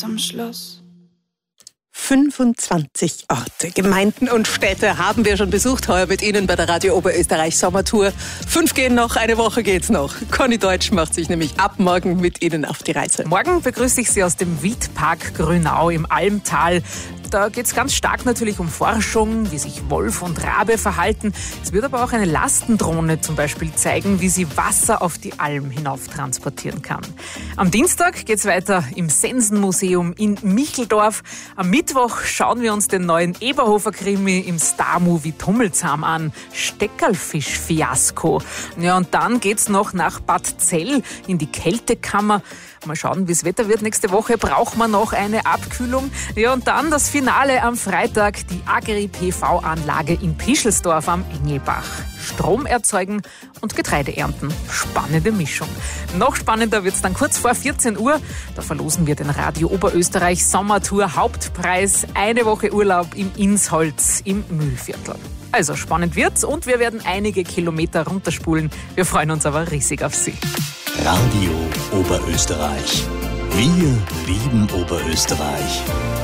Am Schluss. 25 Orte, Gemeinden und Städte haben wir schon besucht heuer mit Ihnen bei der Radio Oberösterreich Sommertour. 5 gehen noch, eine Woche geht's noch. Conny Deutsch macht sich nämlich ab morgen mit Ihnen auf die Reise. Morgen begrüße ich Sie aus dem Wildpark Grünau im Almtal. Da geht es ganz stark natürlich um Forschung, wie sich Wolf und Rabe verhalten. Es wird aber auch eine Lastendrohne zum Beispiel zeigen, wie sie Wasser auf die Alm hinauf transportieren kann. Am Dienstag geht es weiter im Sensenmuseum in Micheldorf. Am Mittwoch schauen wir uns den neuen Eberhofer-Krimi im Star-Movie Tummelsam an. Steckerlfisch-Fiasko. Ja, und dann geht's noch nach Bad Zell in die Kältekammer. Mal schauen, wie es Wetter wird. Nächste Woche braucht man noch eine Abkühlung. Ja, und dann das Finale am Freitag, die Agri-PV-Anlage in Pischelsdorf am Engelbach. Strom erzeugen und Getreide ernten. Spannende Mischung. Noch spannender wird's dann kurz vor 14 Uhr. Da verlosen wir den Radio Oberösterreich Sommertour Hauptpreis. Eine Woche Urlaub im Insholz im Mühlviertel. Also spannend wird's und wir werden einige Kilometer runterspulen. Wir freuen uns aber riesig auf Sie. Radio Oberösterreich. Wir lieben Oberösterreich.